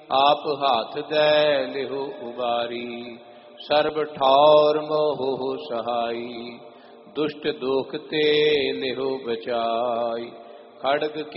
आप हाथ दे लिहु उबारी। सर्ब ठौर मोह सहाई, दुष्ट दुख ते लिहु बचाई। खड़ग